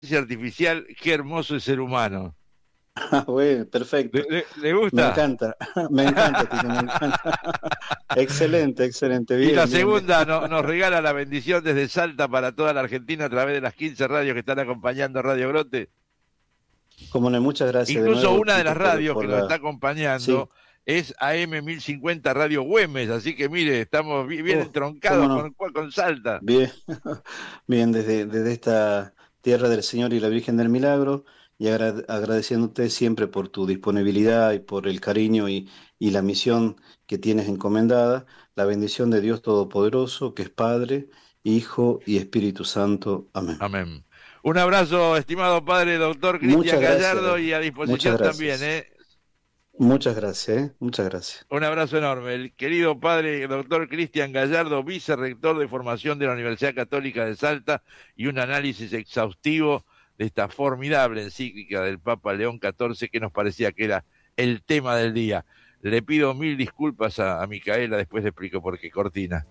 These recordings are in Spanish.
artificial, qué hermoso es ser humano. Ah, bueno, perfecto. ¿Le Me gusta? encanta, me encanta, Tito, me encanta. Excelente, excelente, Y la bien, bien, bien. segunda nos regala la bendición desde Salta para toda la Argentina a través de las 15 radios que están acompañando a Radio Grote. Como no, muchas gracias de Incluso nuevo, una de las Tito, radios que por nos está la... Sí, acompañando es AM 1050 Radio Güemes, así que mire, estamos bien cómo entroncados no, con Salta. bien, bien, desde esta tierra del Señor y la Virgen del Milagro, y agradeciéndote siempre por tu disponibilidad y por el cariño y la misión que tienes encomendada, la bendición de Dios Todopoderoso, que es Padre, Hijo y Espíritu Santo. Amén. Amén. Un abrazo, estimado padre, doctor Cristian Muchas Gallardo, gracias, y a muchas disposición también, gracias. ¿eh? Muchas gracias, ¿eh? Muchas gracias. Un abrazo enorme. El querido padre doctor Cristian Gallardo, vicerrector de formación de la Universidad Católica de Salta, y un análisis exhaustivo de esta formidable encíclica del Papa León XIV que nos parecía que era el tema del día. Le pido mil disculpas a Micaela, después le explico por qué. Cortina.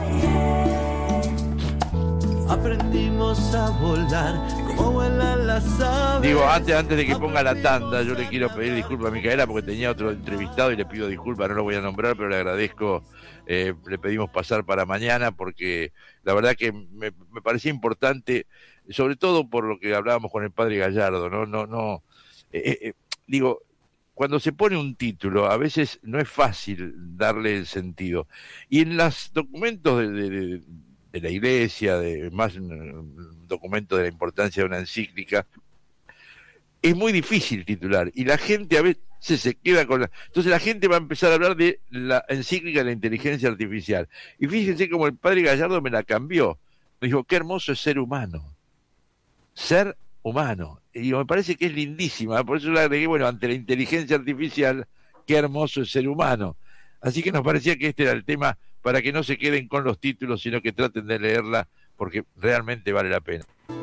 Aprendimos a volar como vuelan las aves. Digo, antes de que ponga la tanda, yo le quiero pedir disculpas a Micaela porque tenía otro entrevistado y le pido disculpas, no lo voy a nombrar, pero le agradezco, le pedimos pasar para mañana porque la verdad que me parecía importante, sobre todo por lo que hablábamos con el padre Gallardo, no, digo, cuando se pone un título, a veces no es fácil darle el sentido. Y en los documentos de la iglesia, más un documento de la importancia de una encíclica, es muy difícil titular y la gente a veces se queda con la... Entonces la gente va a empezar a hablar de la encíclica de la inteligencia artificial. Y fíjense cómo el padre Gallardo me la cambió. Me dijo, qué hermoso es ser humano. Ser humano. Y digo, me parece que es lindísima. Por eso le agregué, bueno, ante la inteligencia artificial, qué hermoso es ser humano. Así que nos parecía que este era el tema para que no se queden con los títulos, sino que traten de leerla porque realmente vale la pena.